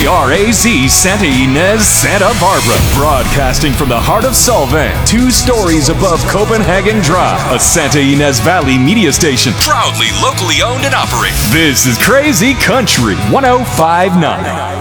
KRAZ Santa Ynez, Santa Barbara. Broadcasting from the heart of Solvang, 2 stories above Copenhagen Drive. A Santa Ynez Valley media station, proudly locally owned and operated. This is Crazy Country 1059.